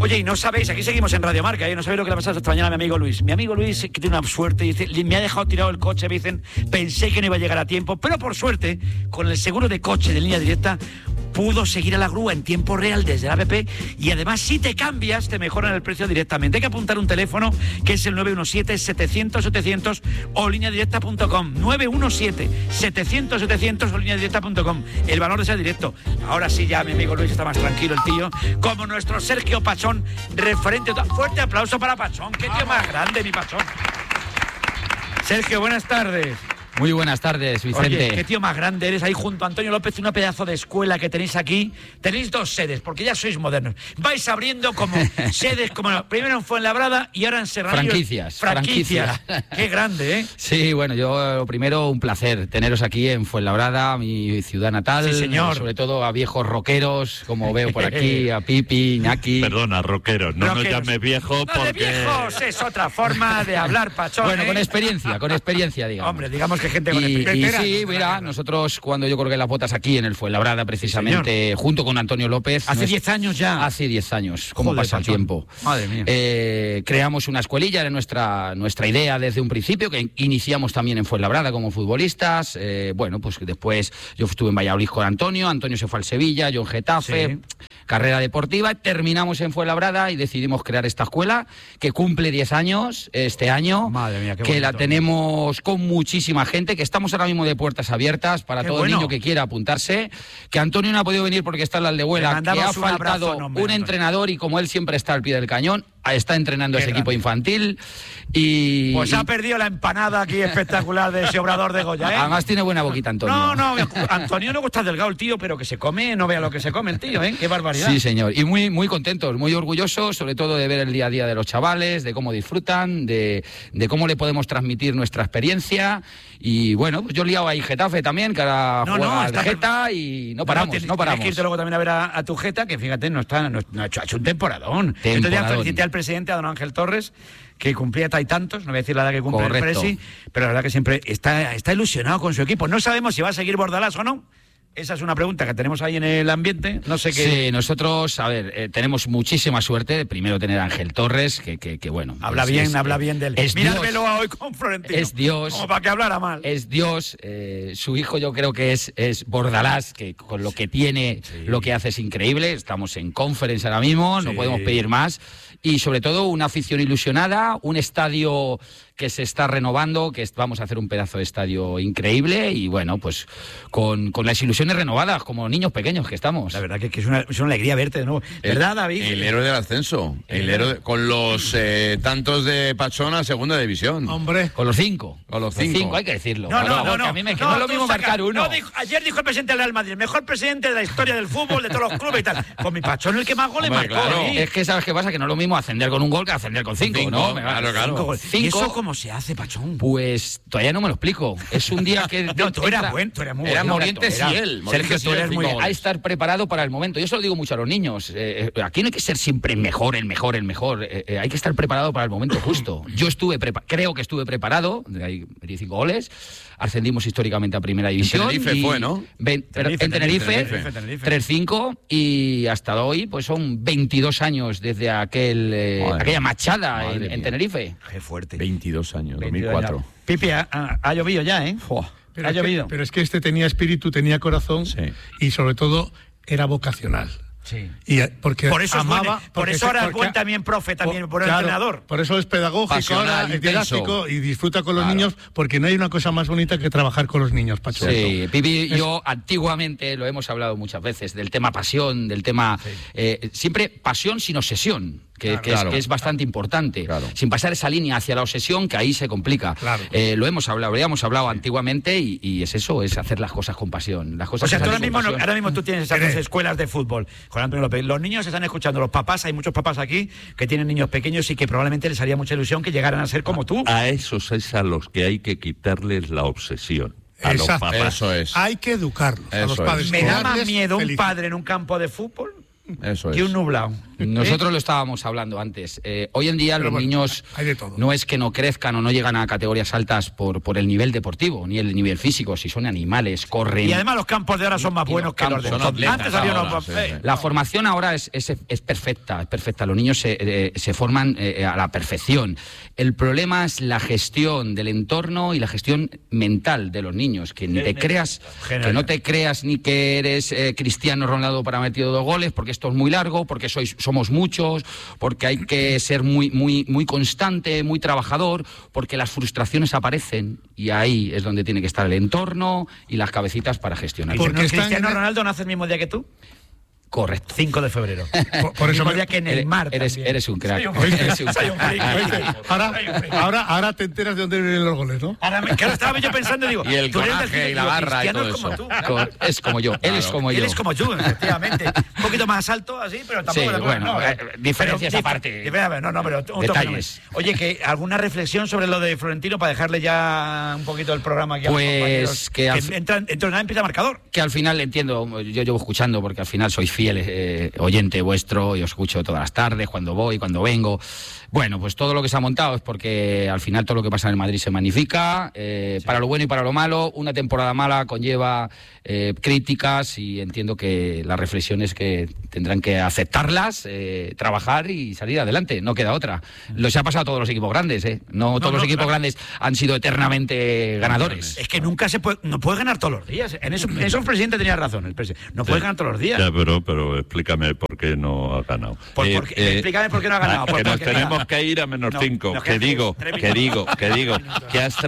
Oye, y no sabéis, aquí seguimos en Radio Marca, no sabéis lo que le ha pasado esta mañana a mi amigo Luis. Mi amigo Luis, que tiene una suerte, dice, me ha dejado tirado el coche, me dicen, pensé que no iba a llegar a tiempo, pero por suerte, con el seguro de coche de Línea Directa, pudo seguir a la grúa en tiempo real desde la app, y además si te cambias te mejoran el precio directamente. Hay que apuntar un teléfono que es el 917-700-700 o lineadirecta.com, 917-700-700 o lineadirecta.com. El valor de ser directo. Ahora sí ya mi amigo Luis está más tranquilo el tío, como nuestro Sergio Pachón, referente. Fuerte aplauso para Pachón, qué tío más grande mi Pachón. Sergio, buenas tardes. Muy buenas tardes, Vicente. Oye, qué tío más grande eres ahí junto a Antonio López, una pedazo de escuela que tenéis aquí. Tenéis 2 sedes, porque ya sois modernos. Vais abriendo como sedes, como primero en Fuenlabrada y ahora en Serranillo. Franquicias. Qué grande, ¿eh? Sí, bueno, yo primero un placer teneros aquí en Fuenlabrada, mi ciudad natal. Sí, señor. Sobre todo a viejos rockeros, como veo por aquí, a Pipi, Iñaki. Perdona, rockeros, no nos llames viejo porque... No, de viejos es otra forma de hablar, Pachón. Bueno, con experiencia, digamos. Hombre, digamos que gente con experiencia. Y sí, mira, nosotros cuando yo colgué las botas aquí en el Fuenlabrada, precisamente, junto con Antonio López... ¿Hace 10 años ya? Hace 10 años, cómo Joder, pasa el Pachón. tiempo. Madre mía. Creamos una escuelilla, era nuestra idea desde un principio, que iniciamos también en Fuenlabrada como futbolistas. Bueno, pues después yo estuve en Valladolid con Antonio se fue al Sevilla, yo en Getafe... Sí. Carrera deportiva, terminamos en Fuenlabrada y decidimos crear esta escuela que cumple 10 años este año. Madre mía, qué que bonito. la tenemos con muchísima gente, que estamos ahora mismo de puertas abiertas para todo bueno. niño que quiera apuntarse, que Antonio no ha podido venir porque está en la Aldehuela, Le que mandamos ha un abrazo, faltado hombre, un entrenador y como él siempre está al pie del cañón, está entrenando Qué ese equipo grande. infantil y... Pues ha perdido la empanada aquí espectacular de ese obrador de Goya, ¿eh? Además tiene buena boquita Antonio. No, Antonio no gusta delgado el tío, pero que se come, no vea lo que se come el tío, ¿eh? Qué barbaridad. Sí, señor. Y muy contentos, muy orgullosos, sobre todo de ver el día a día de los chavales, de cómo disfrutan, de cómo le podemos transmitir nuestra experiencia. Y bueno, pues yo he liado ahí Getafe también, que ahora juega al Geta y no paramos. Tienes que irte luego también a ver a tu Geta, que fíjate, no ha hecho un temporadón. Entonces ya felicité al presidente, a don Ángel Torres, que cumplía y tantos, no voy a decir la edad que cumple el presi, pero la verdad que siempre está ilusionado con su equipo. No sabemos si va a seguir Bordalás o no. Esa es una pregunta que tenemos ahí en el ambiente. No sé qué. Sí, nosotros, a ver, tenemos muchísima suerte de primero tener a Ángel Torres, que bueno. Habla bien de él. Míramelo hoy con Florentino. Es Dios. Como para que hablara mal. Es Dios. Su hijo yo creo que es Bordalás, que con lo que tiene, lo que hace es increíble. Estamos en conference ahora mismo, no podemos pedir más. Y sobre todo una afición ilusionada, un estadio que se está renovando, que vamos a hacer un pedazo de estadio increíble y bueno, pues con las ilusiones renovadas, como niños pequeños que estamos. La verdad que es una alegría verte de nuevo. ¿Verdad, David? El héroe del ascenso. Con los tantos de Pachón a segunda división. Hombre. Con los 5. Con los 5. Hay que decirlo. No. A mí no es lo mismo marcar uno. Ayer dijo el presidente del Real Madrid, el mejor presidente de la historia del fútbol, de todos los clubes y tal. Con mi Pachón el que más goles marcó. Claro. Es que ¿sabes qué pasa? Que no es lo mismo ascender con un gol que ascender con 5, ¿no? Claro. ¿Y eso cómo se hace, Pachón? Pues todavía no me lo explico. Es un día que... No, tú eras muy bueno. Era Morientes y él. Sergio, tú eres muy... Hay que estar preparado para el momento. Yo eso lo digo mucho a los niños. Aquí no hay que ser siempre el mejor. Hay que estar preparado para el momento justo. Yo creo que estuve preparado. Hay 25 goles. Ascendimos históricamente a Primera División. En Tenerife fue, ¿no? En Tenerife. 3-5. Y hasta hoy, pues son 22 años desde aquella machada en Tenerife. Qué fuerte. 22 años, 2004. Pipi, ha llovido ya, ¿eh? Ha llovido. Pero es que este tenía espíritu, tenía corazón y sobre todo era vocacional. Sí. Y porque por eso amaba, por eso ahora es buen también profe, también por el entrenador. Por eso es pedagógico, Pasional, ahora es didáctico y disfruta con los niños, porque no hay una cosa más bonita que trabajar con los niños, Pacho. Sí, Pipi, yo antiguamente lo hemos hablado muchas veces del tema pasión, del tema siempre pasión sin obsesión. Que es bastante importante, sin pasar esa línea hacia la obsesión, que ahí se complica. Lo hemos hablado antiguamente y es eso, es hacer las cosas con pasión. Las cosas ahora mismo tú tienes esas dos escuelas de fútbol, Juan Antonio López. Los niños están escuchando, los papás, hay muchos papás aquí que tienen niños pequeños y que probablemente les haría mucha ilusión que llegaran a ser como tú. A esos es a los que hay que quitarles la obsesión. A los Exacto. papás. Eso es. Hay que educarlos a los padres. Me da más miedo un padre en un campo de fútbol Eso que un nublado. Nosotros lo estábamos hablando antes. Hoy en día los niños hay de todo. no es que no crezcan o no llegan a categorías altas por el nivel deportivo, ni el nivel físico, si son animales, corren. Y además los campos de ahora son más buenos que los de antes. Había unos... La formación ahora es perfecta, es perfecta. Los niños se forman a la perfección. El problema es la gestión del entorno y la gestión mental de los niños, que ni te creas, que no te creas ni que eres Cristiano Ronaldo para haber metido 2 goles, porque esto es muy largo, porque somos muchos, porque hay que ser muy constante, muy trabajador, porque las frustraciones aparecen y ahí es donde tiene que estar el entorno y las cabecitas para gestionar. Porque Cristiano Ronaldo nace el mismo día que tú. Correcto. 5 de febrero. Por eso día que en el mar eres un crack. Ahora te enteras de dónde vienen los goles, ¿no? Claro, estaba yo pensando, digo... Y el coraje y la garra y todo eso. Es como yo, él es como yo. Él es como yo, efectivamente. Un poquito más alto, así, pero tampoco... Sí, bueno, diferencias aparte. No, pero... Detalles. Oye, que ¿alguna reflexión sobre lo de Florentino para dejarle ya un poquito el programa aquí a los compañeros? Que nada empieza marcador. Que al final entiendo, yo llevo escuchando porque al final soy fiel oyente vuestro y os escucho todas las tardes, cuando voy, cuando vengo. Bueno, pues todo lo que se ha montado es porque al final todo lo que pasa en el Madrid se magnifica, para lo bueno y para lo malo. Una temporada mala conlleva críticas y entiendo que las reflexiones que tendrán que aceptarlas, trabajar y salir adelante, no queda otra. Lo se ha pasado a todos los equipos grandes, no todos los equipos grandes han sido eternamente ganadores. Es que nunca no puede ganar todos los días. En eso el presidente tenía razón, no puede ganar todos los días. Ya, pero explícame por qué no ha ganado. Explícame por qué no ha ganado. Que nos tenemos que ir a -5. Que has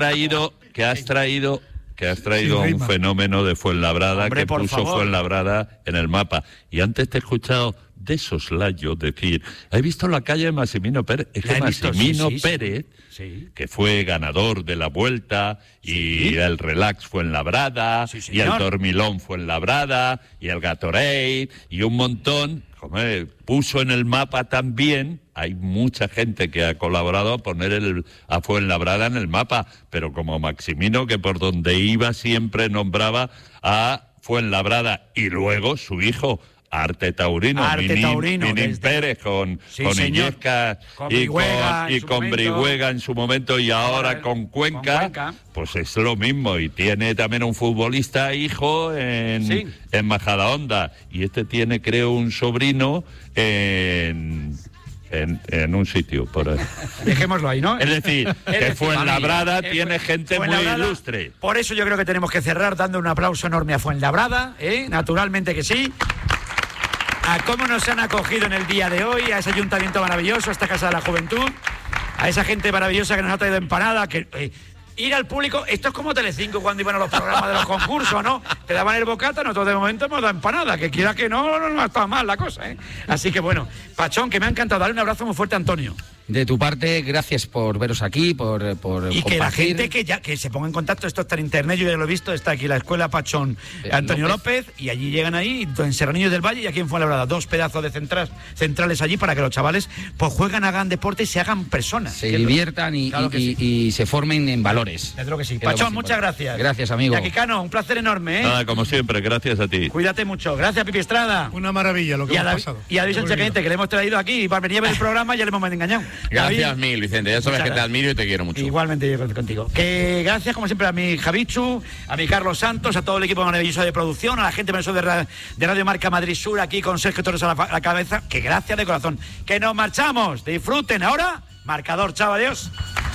traído un fenómeno de Fuenlabrada, hombre, que puso Fuenlabrada en el mapa. Y antes te he escuchado de soslayo decir, he visto la calle de Massimino Pérez. Es que Massimino Pérez, que fue ganador de la Vuelta, y el Relax Fuenlabrada, y el Dormilón Fuenlabrada, y el Gatorade, y un montón, puso en el mapa también. Hay mucha gente que ha colaborado a poner a Fuenlabrada en el mapa, pero como Maximino, que por donde iba siempre nombraba a Fuenlabrada, y luego su hijo, Arte Taurino, Minin Pérez, con Illescas y con Brihuega en su momento, y ahora con Cuenca, pues es lo mismo. Y tiene también un futbolista hijo en Majadahonda, y tiene, creo, un sobrino en un sitio por ahí. Dejémoslo ahí, ¿no? Es decir, que Fuenlabrada tiene gente muy ilustre. Por eso yo creo que tenemos que cerrar dando un aplauso enorme a Fuenlabrada, naturalmente que sí. A cómo nos han acogido en el día de hoy, a ese ayuntamiento maravilloso, a esta Casa de la Juventud, a esa gente maravillosa que nos ha traído empanada, que... ir al público, esto es como Telecinco cuando iban a los programas de los concursos, ¿no? Te daban el bocata, nosotros de momento hemos dado empanada, que quiera que no ha estado mal la cosa, Así que bueno, Pachón, que me ha encantado, darle un abrazo muy fuerte a Antonio. De tu parte, gracias por veros aquí, por y compartir. Que la gente que se ponga en contacto, esto está en internet, yo ya lo he visto, está aquí la Escuela Pachón Antonio López, y allí llegan ahí, en Serranillos del Valle y aquí en Fuenlabrada, 2 pedazos de centrales allí para que los chavales pues jueguen, hagan deporte y se hagan personas. Se diviertan y se formen en valores. Creo que sí. Pachón, muchas gracias. Gracias, amigo. Jackie Cano, un placer enorme, Nada, como siempre, gracias a ti. Cuídate mucho. Gracias, Pipi Estrada. Una maravilla lo que hemos pasado. Y a David Sánchez Cañete, que le hemos traído aquí para venir a ver el programa y ya le hemos engañado. Gracias mil, Vicente. Ya sabes que te admiro y te quiero mucho. Igualmente yo contigo. Que gracias, como siempre, a mi Javichu, a mi Carlos Santos, a todo el equipo maravilloso de producción, a la gente maravillosa de Radio Marca Madrid Sur, aquí con Sergio Torres a la cabeza. Que gracias de corazón. Que nos marchamos. Disfruten. Ahora, marcador. Chao, adiós.